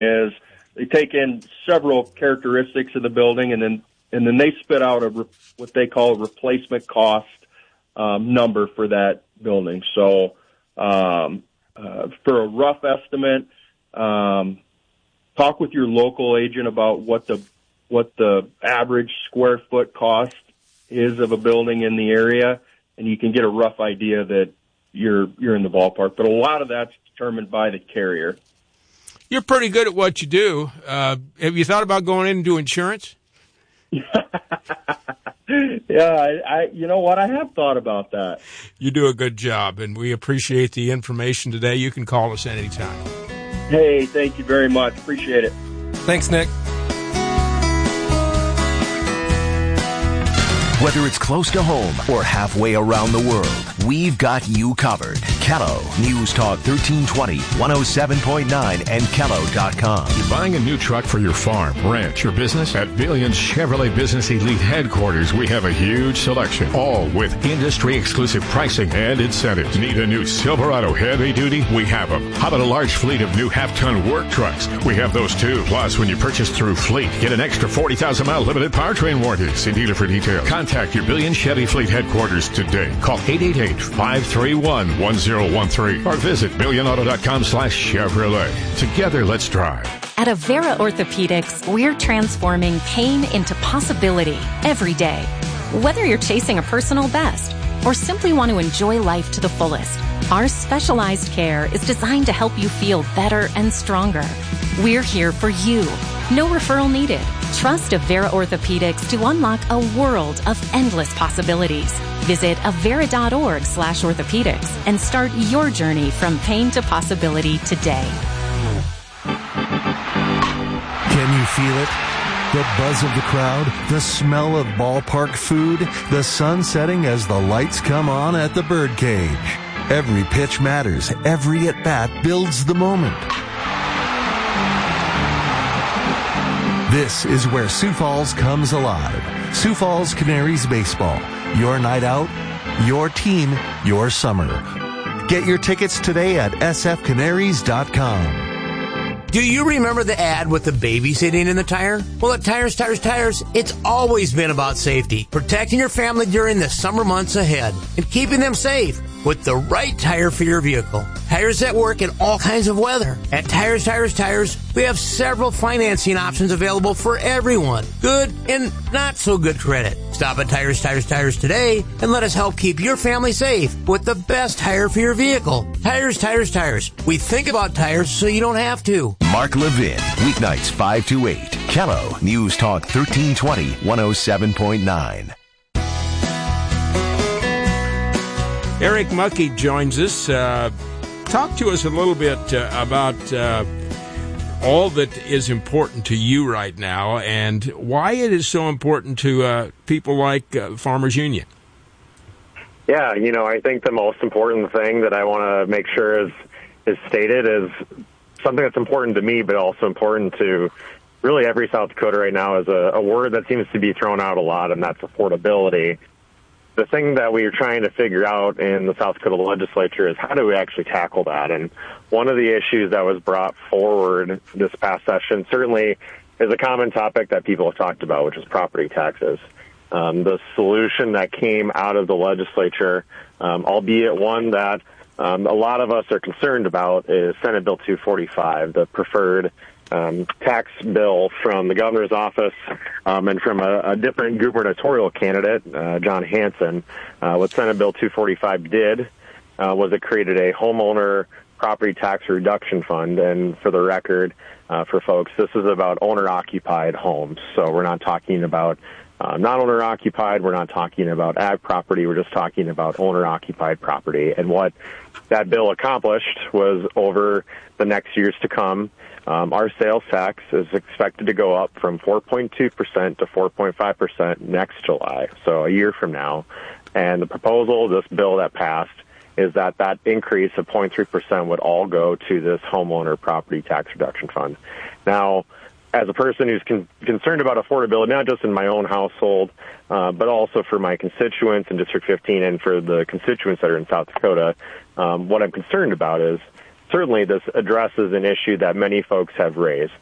is they take in several characteristics of the building, and then they spit out what they call a replacement cost number for that building. So for a rough estimate, talk with your local agent about what the average square foot cost is of a building in the area, and you can get a rough idea that you're in the ballpark. But a lot of that's determined by the carrier. You're pretty good at what you do. Have you thought about going in and do insurance? Yeah, you know what? I have thought about that. You do a good job, and we appreciate the information today. You can call us anytime. Hey, thank you very much. Appreciate it. Thanks, Nick. Whether it's close to home or halfway around the world, we've got you covered. Kello News Talk 1320, 107.9, and Kello.com. You're buying a new truck for your farm, ranch, or business? At Billions Chevrolet Business Elite Headquarters, we have a huge selection, all with industry-exclusive pricing and incentives. Need a new Silverado heavy duty? We have them. How about a large fleet of new half-ton work trucks? We have those too. Plus, when you purchase through Fleet, get an extra 40,000-mile limited powertrain warranty. See dealer for details. Contact your Billions Chevy Fleet Headquarters today. Call 888-531-1013 or visit billionauto.com/Chevrolet. Together, let's drive. At Avera Orthopedics, we're transforming pain into possibility every day. Whether you're chasing a personal best or simply want to enjoy life to the fullest, our specialized care is designed to help you feel better and stronger. We're here for you. No referral needed. Trust Avera Orthopedics to unlock a world of endless possibilities. Visit avera.org/orthopedics and start your journey from pain to possibility today. Can you feel it? The buzz of the crowd, the smell of ballpark food, the sun setting as the lights come on at the birdcage. Every pitch matters. Every at-bat builds the moment. This is where Sioux Falls comes alive. Sioux Falls Canaries Baseball. Your night out, your team, your summer. Get your tickets today at sfcanaries.com. Do you remember the ad with the baby sitting in the tire? Well, at Tires, it's always been about safety, protecting your family during the summer months ahead, and keeping them safe with the right tire for your vehicle. Tires that work in all kinds of weather. At Tires, we have several financing options available for everyone. Good and not so good credit. Stop at Tires today and let us help keep your family safe with the best tire for your vehicle. Tires. We think about tires so you don't have to. Mark Levin, weeknights 5 to 8. Kello News Talk 1320, 107.9. Eric Muckey joins us. Talk to us a little bit about all that is important to you right now and why it is so important to people like Farmers Union. Yeah, I think the most important thing that I want to make sure is stated is something that's important to me, but also important to really every South Dakota right now is a word that seems to be thrown out a lot, and that's affordability. The thing that we are trying to figure out in the South Dakota legislature is how do we actually tackle that? And one of the issues that was brought forward this past session certainly is a common topic that people have talked about, which is property taxes. The solution that came out of the legislature, albeit one that a lot of us are concerned about, is Senate Bill 245, the preferred tax bill from the governor's office and from a different gubernatorial candidate, John Hanson. What Senate Bill 245 did was it created a homeowner property tax reduction fund. And for the record, for folks, this is about owner-occupied homes. So we're not talking about non-owner-occupied. We're not talking about ag property. We're just talking about owner-occupied property. And what that bill accomplished was over the next years to come, our sales tax is expected to go up from 4.2% to 4.5% next July, so a year from now. And the proposal, this bill that passed, is that increase of 0.3% would all go to this homeowner property tax reduction fund. Now, as a person who's concerned about affordability, not just in my own household, but also for my constituents in District 15 and for the constituents that are in South Dakota, what I'm concerned about is certainly this addresses an issue that many folks have raised.